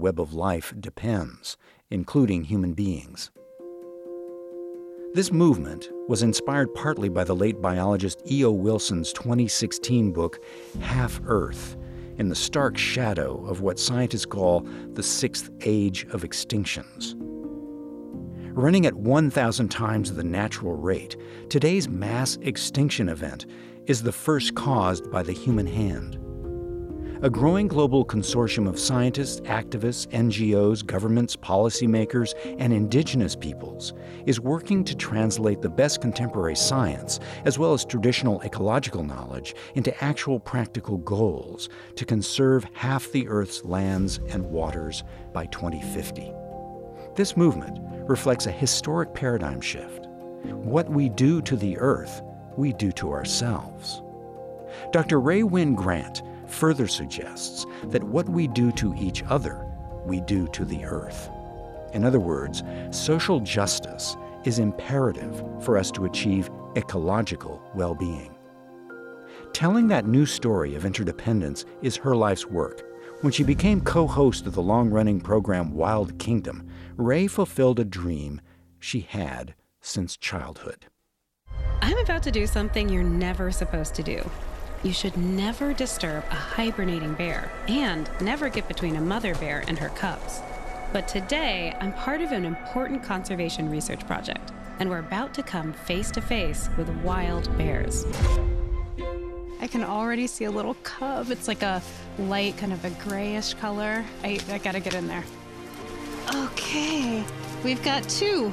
web of life depends, including human beings. This movement was inspired partly by the late biologist E.O. Wilson's 2016 book, Half-Earth, in the stark shadow of what scientists call the sixth age of extinctions. Running at 1,000 times the natural rate, today's mass extinction event is the first caused by the human hand. A growing global consortium of scientists, activists, NGOs, governments, policymakers, and indigenous peoples is working to translate the best contemporary science, as well as traditional ecological knowledge, into actual practical goals to conserve half the Earth's lands and waters by 2050. This movement reflects a historic paradigm shift. What we do to the Earth, we do to ourselves. Dr. Rae Wynn Grant further suggests that what we do to each other, we do to the Earth. In other words, social justice is imperative for us to achieve ecological well-being. Telling that new story of interdependence is her life's work. When she became co-host of the long-running program Wild Kingdom, Rae fulfilled a dream she had since childhood. I'm about to do something you're never supposed to do. You should never disturb a hibernating bear and never get between a mother bear and her cubs. But today, I'm part of an important conservation research project, and we're about to come face to face with wild bears. I can already see a little cub. It's like a light, kind of a grayish color. I gotta get in there. Okay, we've got two.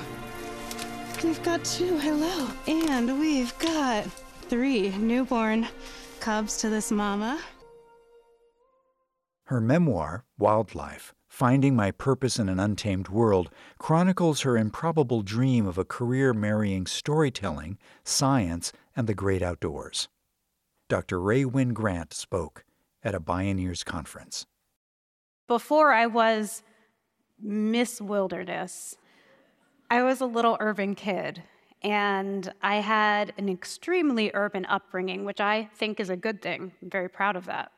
Hello. And we've got 3 newborn cubs to this mama. Her memoir, Wildlife: Finding My Purpose in an Untamed World, chronicles her improbable dream of a career marrying storytelling, science, and the great outdoors. Dr. Rae Wynn Grant spoke at a Bioneers conference. Before I was Miss Wilderness, I was a little urban kid. And I had an extremely urban upbringing, which I think is a good thing. I'm very proud of that.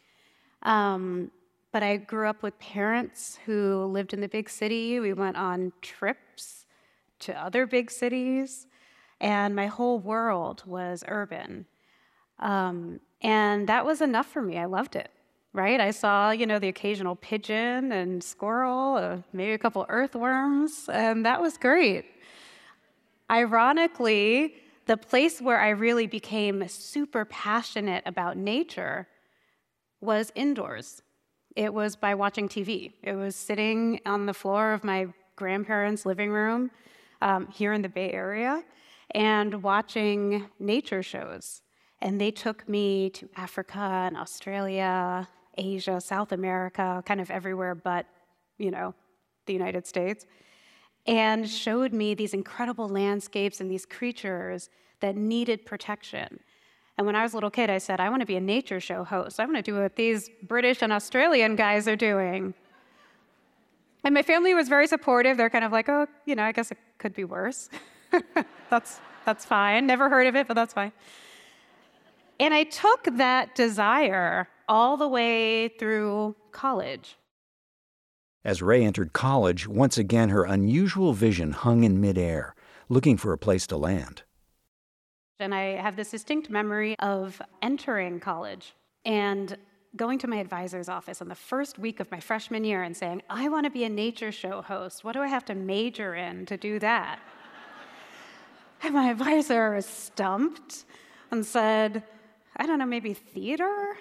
But I grew up with parents who lived in the big city. We went on trips to other big cities, and my whole world was urban. And that was enough for me. I loved it, right? I saw, the occasional pigeon and squirrel, maybe a couple earthworms, and that was great. Ironically, the place where I really became super passionate about nature was indoors. It was by watching TV. It was sitting on the floor of my grandparents' living room here in the Bay Area and watching nature shows. And they took me to Africa and Australia, Asia, South America, kind of everywhere but, the United States, and showed me these incredible landscapes and these creatures that needed protection. And when I was a little kid, I said, I want to be a nature show host. I want to do what these British and Australian guys are doing. And my family was very supportive. They're kind of like, oh, I guess it could be worse. That's fine. Never heard of it, but that's fine. And I took that desire all the way through college. As Rae entered college, once again her unusual vision hung in midair, looking for a place to land. And I have this distinct memory of entering college and going to my advisor's office in the first week of my freshman year and saying, I want to be a nature show host. What do I have to major in to do that? And my advisor was stumped and said, I don't know, maybe theater?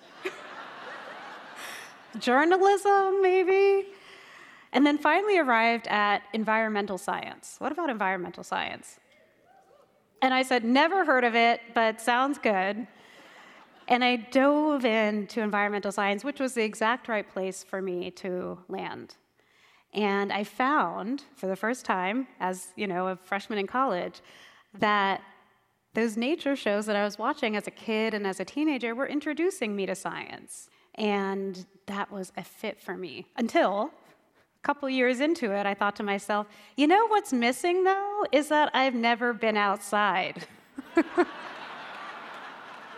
Journalism, maybe? And then finally arrived at environmental science. What about environmental science? And I said, never heard of it, but sounds good. And I dove into environmental science, which was the exact right place for me to land. And I found, for the first time, as a freshman in college, that those nature shows that I was watching as a kid and as a teenager were introducing me to science. And that was a fit for me. Until a couple years into it, I thought to myself, what's missing, though, is that I've never been outside.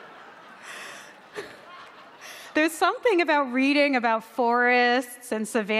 There's something about reading about forests and savannas